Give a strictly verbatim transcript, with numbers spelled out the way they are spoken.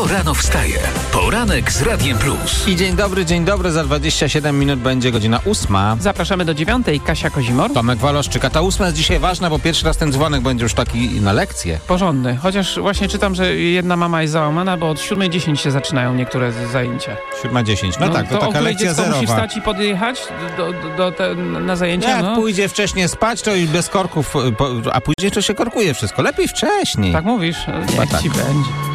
rano wstaje. Poranek z Radiem Plus. I dzień dobry, dzień dobry. Za dwadzieścia siedem minut będzie godzina ósma. Zapraszamy do dziewiątej. Kasia Kozimor. Tomek Waloszczyk. A ta ósma jest dzisiaj ważna, bo pierwszy raz ten dzwonek będzie już taki na lekcję. Porządny. Chociaż właśnie czytam, że jedna mama jest załamana, bo od siódmej dziesięć się zaczynają niektóre zajęcia. siódma dziesięć. No, no tak, to, to taka o lekcja dziecko zerowa. musi wstać i podjechać do, do, do te, na zajęcia? Jak no. pójdzie wcześniej spać, to i bez korków, a później to się korkuje wszystko. Lepiej wcześniej. Tak mówisz? Niech tak. ci będzie.